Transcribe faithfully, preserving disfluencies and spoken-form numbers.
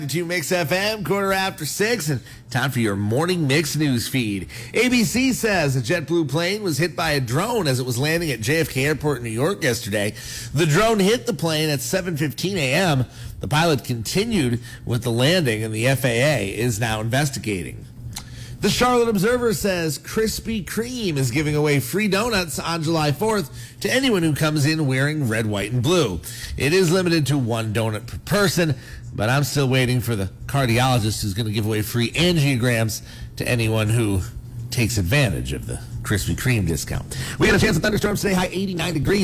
To Mix F M, quarter after six, and time for your morning Mix news feed. A B C says a JetBlue plane was hit by a drone as it was landing at J F K Airport in New York yesterday. The drone hit the plane at seven fifteen a.m. The pilot continued with the landing, and the F A A is now investigating. The Charlotte Observer says Krispy Kreme is giving away free donuts on July fourth to anyone who comes in wearing red, white, and blue. It is limited to one donut per person, but I'm still waiting for the cardiologist who's going to give away free angiograms to anyone who takes advantage of the Krispy Kreme discount. We got a chance of thunderstorms today, high eighty-nine degrees.